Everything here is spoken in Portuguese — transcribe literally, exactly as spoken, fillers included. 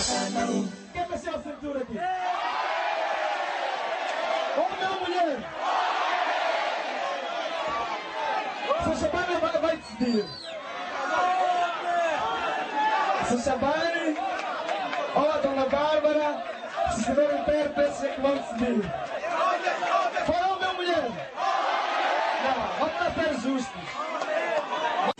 Quem mexeu a cintura aqui? Homem ou mulher? Se Shabani vai, vai decidir. Se Shabani ou a Dona Bárbara, se estiverem perto, esses é que vão decidir.